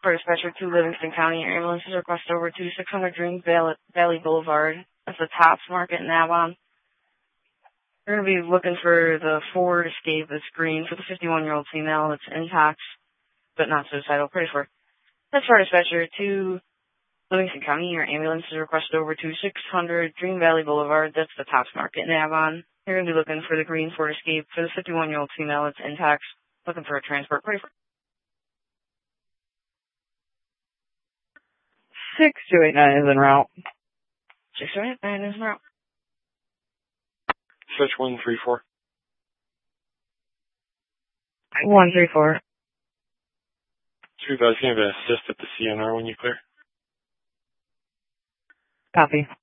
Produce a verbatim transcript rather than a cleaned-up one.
For dispatcher to Livingston County, your ambulance is requested over to six hundred Dream Valley Boulevard. That's the Tops Market in Avon. We're going to be looking for the Ford Escape that's green for the fifty-one-year-old female that's intox, but not suicidal. Pretty for. That's for dispatcher to Livingston County, your ambulance is requested over to six hundred Dream Valley Boulevard. That's the Tops Market in Avon. You're going to be looking for the green Ford Escape for the fifty-one-year-old female that's intox, looking for a transport. Pretty for. six two eight nine is en route. six two eight nine is en route. Switch one three four. one three four. Two guys, can you have an assist at the C N R when you clear? Copy.